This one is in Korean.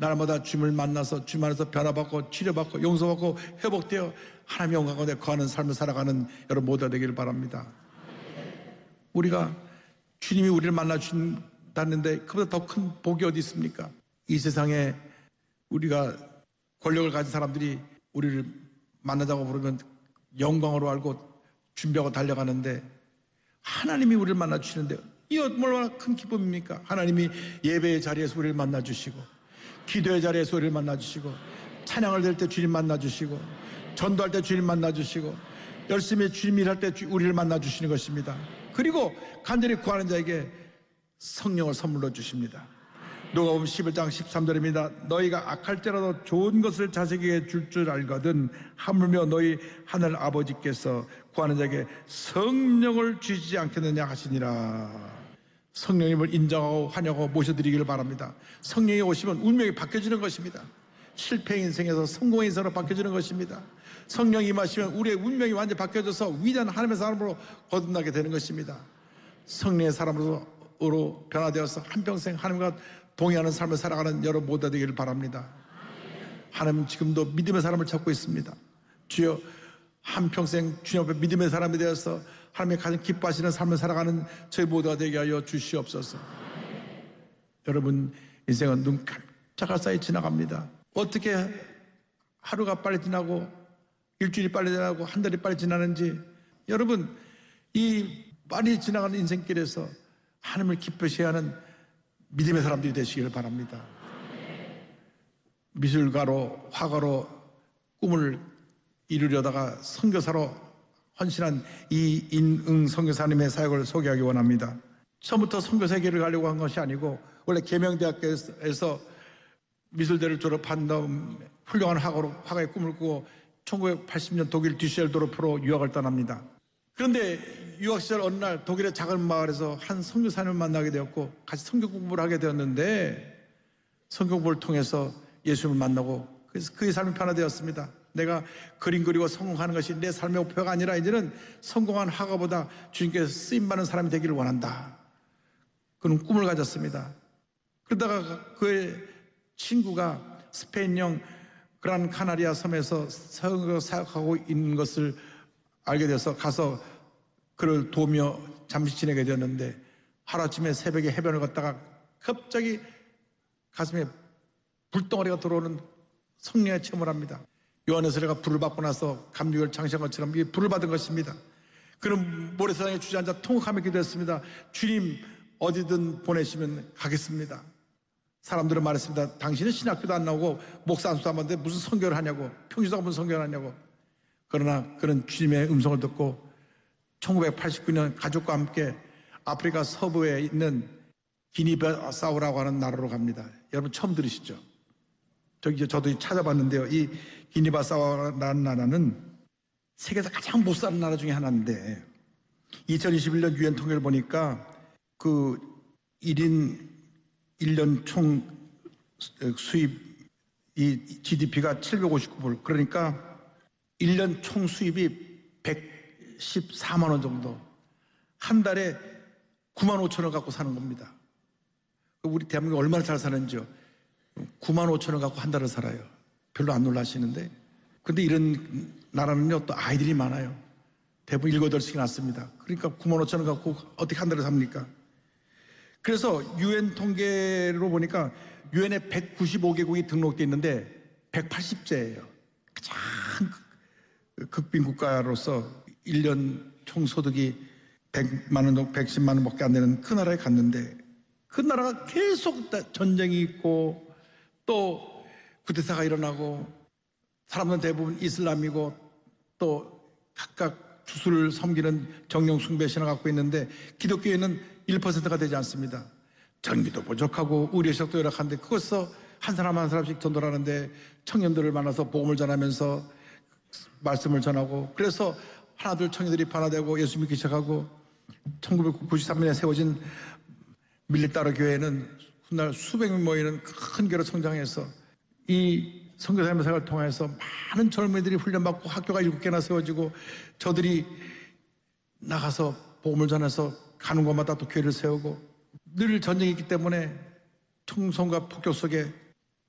날마다 주님을 만나서 주님 안에서 변화받고 치료받고 용서받고 회복되어 하나님의 영광 가운데 거하는 삶을 살아가는 여러분 모두가 되기를 바랍니다. 우리가 주님이 우리를 만나 주신다는데 그보다 더 큰 복이 어디 있습니까? 이 세상에 우리가 권력을 가진 사람들이 우리를 만나자고 부르면 영광으로 알고 준비하고 달려가는데 하나님이 우리를 만나 주시는데 이 얼마나 큰 기쁨입니까? 하나님이 예배의 자리에서 우리를 만나 주시고 기도의 자리에서 우리를 만나 주시고 찬양을 들 때 주님 만나 주시고 전도할 때 주님 만나 주시고 열심히 주님 일할 때 우리를 만나 주시는 것입니다. 그리고 간절히 구하는 자에게 성령을 선물로 주십니다. 누가복음 11장 13절입니다. 너희가 악할지라도 좋은 것을 자식에게 줄 줄 알거든 하물며 너희 하늘 아버지께서 구하는 자에게 성령을 주시지 않겠느냐 하시니라. 성령님을 인정하고 환영하고 모셔드리기를 바랍니다. 성령이 오시면 운명이 바뀌어지는 것입니다. 실패 인생에서 성공의 인생으로 바뀌어지는 것입니다. 성령이 임하시면 우리의 운명이 완전히 바뀌어져서 위대한 하나님의 사람으로 거듭나게 되는 것입니다. 성령의 사람으로 변화되어서 한평생 하나님과 동의하는 삶을 살아가는 여러분 모두 되기를 바랍니다. 하나님은 지금도 믿음의 사람을 찾고 있습니다. 주여 한평생 주님 앞에 믿음의 사람이 되어서 하나님의 가장 기뻐하시는 삶을 살아가는 저희 모두가 되게 하여 주시옵소서. 여러분 인생은 눈 깜짝할 사이 지나갑니다. 어떻게 하루가 빨리 지나고 일주일이 빨리 지나고 한 달이 빨리 지나는지 여러분 이 빨리 지나가는 인생길에서 하나님을 기쁘시게 하는 믿음의 사람들이 되시기를 바랍니다. 미술가로 화가로 꿈을 이루려다가 선교사로 헌신한 이 인응 선교사님의 사역을 소개하기 원합니다. 처음부터 선교사의 길을 가려고 한 것이 아니고 원래 계명대학교에서 미술대를 졸업한 다음 훌륭한 화가의 꿈을 꾸고 1980년 독일 뒤셀도르프로 유학을 떠납니다. 그런데 유학 시절 어느 날 독일의 작은 마을에서 한 선교사님을 만나게 되었고 같이 선교 공부를 하게 되었는데 선교 공부를 통해서 예수님을 만나고 그래서 그의 삶이 변화되었습니다. 내가 그림 그리고 성공하는 것이 내 삶의 목표가 아니라 이제는 성공한 화가보다 주님께서 쓰임받는 사람이 되기를 원한다. 그런 꿈을 가졌습니다. 그러다가 그의 친구가 스페인령 그란 카나리아 섬에서 선교 사역하고 있는 것을 알게 돼서 가서 그를 도우며 잠시 지내게 되었는데 하루아침에 새벽에 해변을 걷다가 갑자기 가슴에 불덩어리가 들어오는 성령의 체험을 합니다. 요한의 세례가 불을 받고 나서 감리교를 장시한 것처럼 불을 받은 것입니다. 그는 모래사장에 주저앉아 통곡하며 기도했습니다. 주님 어디든 보내시면 가겠습니다. 사람들은 말했습니다. 당신은 신학교도 안 나오고 목사 안수도 안 받는데 무슨 선교를 하냐고 평시도가 무슨 선교를 하냐고. 그러나 그는 주님의 음성을 듣고 1989년 가족과 함께 아프리카 서부에 있는 기니바사우라고 하는 나라로 갑니다. 여러분 처음 들으시죠? 저도 찾아봤는데요. 이 기니바사우라는 나라는 세계에서 가장 못 사는 나라 중에 하나인데 2021년 유엔 통계를 보니까 그 1년 총 수입 이 GDP가 759불 그러니까 1년 총 수입이 114만 원 정도 한 달에 9만 5천 원 갖고 사는 겁니다. 우리 대한민국 얼마나 잘 사는지요. 9만 5천 원 갖고 한 달을 살아요. 별로 안 놀라시는데 근데 이런 나라는요 또 아이들이 많아요. 대부분 7, 8씩이 낳습니다. 그러니까 9만 5천 원 갖고 어떻게 한 달을 삽니까? 그래서 유엔 통계로 보니까 유엔에 195개국이 등록되어 있는데 180제예요. 가장 극빈 국가로서 1년 총소득이 100만 원, 110만 원밖에 안 되는 그 나라에 갔는데 그 나라가 계속 전쟁이 있고 또 쿠데타가 일어나고 사람들은 대부분 이슬람이고 또 각각 주술을 섬기는 정령 숭배 신앙을 갖고 있는데 기독교에는 1%가 되지 않습니다. 전기도 부족하고 의료시설도 열악한데 그것서 한 사람 한 사람씩 전도를 하는데 청년들을 만나서 복음을 전하면서 말씀을 전하고 그래서 하나둘 청년들이 변화되고 예수 믿기 시작하고 1993년에 세워진 밀리따르 교회는 훗날 수백 명 모이는 큰 교회로 성장해서 이 선교사님의 생활을 통해서 많은 젊은이들이 훈련받고 학교가 7개나 세워지고 저들이 나가서 복음을 전해서 가는 곳마다 또 교회를 세우고 늘 전쟁이 있기 때문에 총성과 폭격 속에